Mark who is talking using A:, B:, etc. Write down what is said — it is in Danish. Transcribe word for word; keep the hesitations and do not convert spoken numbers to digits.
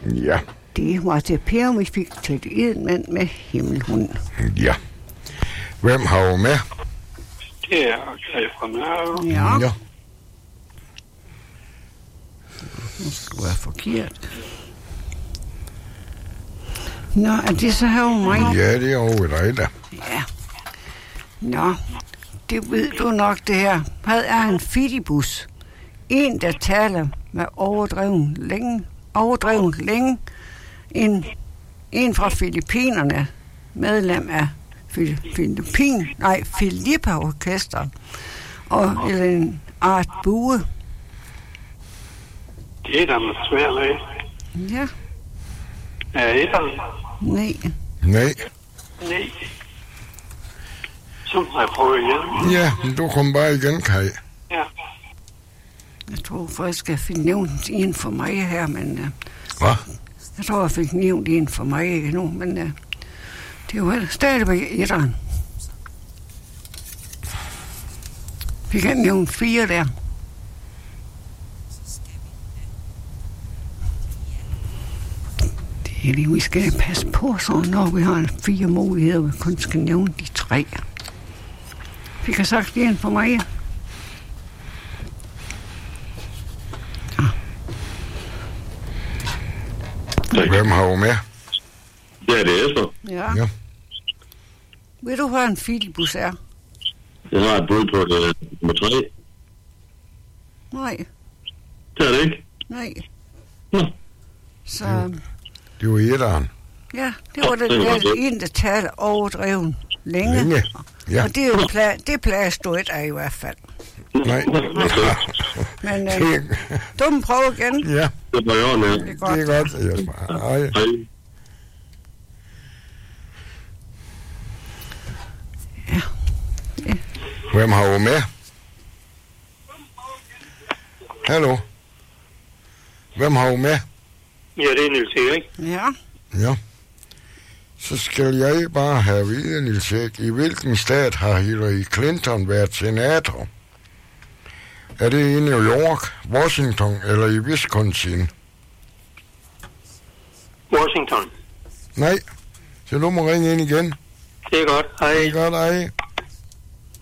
A: Ja.
B: Det var til Per, vi fik til et mand med himmelhunden.
A: Ja. Hvem har du med?
C: Det er Kaj fra Nørre.
B: Ja.
A: Ja.
B: Det skulle være forkert. Nå, er det så her mig?
A: Ja, det er over dig da.
B: Ja. Nå, det ved du nok det her. Hvad er en fidibus? En, der taler med overdreven længe. Overdreven længe. En, en fra Filippinerne. Medlem af Filippin, nej, Filippa Orkester. Og eller en art bue.
C: Det er der med svært af.
B: Ja.
C: Er etteren?
B: Nej.
A: Nej.
C: Nej. Så må jeg prøve igen.
A: Ja, men du kom bare igen, Kaj.
C: Ja.
B: Jeg tror faktisk, jeg fik nævnt en for mig her, men... Uh,
A: Hvad?
B: jeg tror, jeg fik nævnt en for mig endnu, men uh, det er jo stadigvæk etteren. Vi kan nævne fire der. Det er det, vi skal passe på, så når vi har fire muligheder, vi kun skal nævne de tre. Vi kan sagt en for mig.
A: Hvem har du med?
D: Ja, det er Esben.
B: Ja.
A: Ja.
B: Ved du, hvad en fidibus er?
D: Jeg har et bud på det nummer tre.
B: Nej.
D: Det er det ikke.
B: Nej.
D: Nå.
B: Så...
A: Det var etteren.
B: Ja, det var det der en, der taler overdreven længe.
A: Længe. Ja.
B: Og det er jo pla- det plejer at stå et af i hvert fald.
A: Nej.
B: Men øh, du må prøve igen.
A: Ja.
D: Det var jo
B: Det er godt.
A: Det er godt, Jesper. Hej.
D: Hej.
B: Ja. Ja.
A: Hvem har du med? Hallo? Hvem har du med?
C: Ja, det er Niels Erik.
B: Ja.
A: Ja. Så skal jeg bare have at vide, Niels Erik, i hvilken stat har Hillary Clinton været senator? Er det i New York, Washington eller i Wisconsin?
C: Washington.
A: Nej. Så du må ringe ind igen.
C: Det er godt. Hej.
A: Det er godt, hej.